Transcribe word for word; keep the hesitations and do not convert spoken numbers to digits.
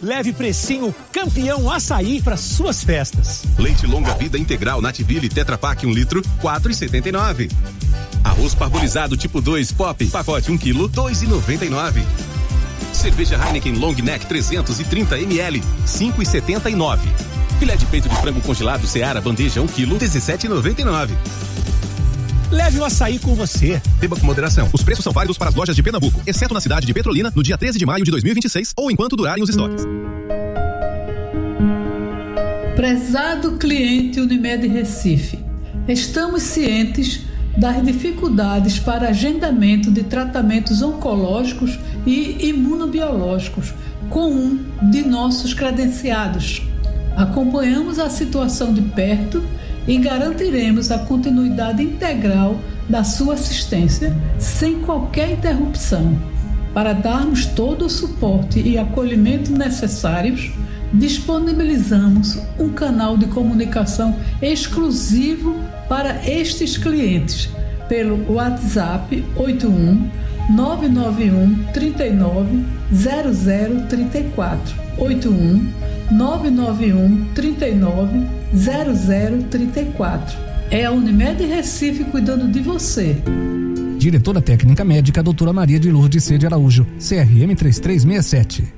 Leve precinho campeão açaí para suas festas. Leite longa vida integral Nativille Tetra Pak um litro, quatro e setenta e nove. Arroz parbolizado tipo dois Pop, pacote um quilo, dois e noventa e nove. Cerveja Heineken Long Neck trezentos e trinta mililitros, cinco e setenta e nove. Filé de peito de frango congelado Seara bandeja um quilo, dezessete e noventa e nove. Leve o açaí com você. Beba com moderação. Os preços são válidos para as lojas de Pernambuco, exceto na cidade de Petrolina, no dia treze de maio de dois mil e vinte e seis ou enquanto durarem os estoques. Prezado cliente Unimed Recife, estamos cientes das dificuldades para agendamento de tratamentos oncológicos e imunobiológicos com um de nossos credenciados. Acompanhamos a situação de perto e garantiremos a continuidade integral da sua assistência sem qualquer interrupção. Para darmos todo o suporte e acolhimento necessários, disponibilizamos um canal de comunicação exclusivo para estes clientes pelo WhatsApp oito um nove nove um três nove zero zero três quatro oito um nove nove um três nove zero zero três quatro. É a Unimed Recife cuidando de você. Diretora Técnica Médica doutora Maria de Lourdes C. de Araújo, C R M três três seis sete.